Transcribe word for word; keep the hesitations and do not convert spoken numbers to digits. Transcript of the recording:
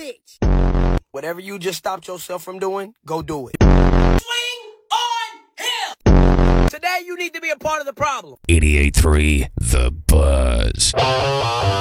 bitch. Whatever you just stopped yourself from doing, go do it. Swing on him! Today you need to be a part of the problem. eighty-eight point three The Buzz.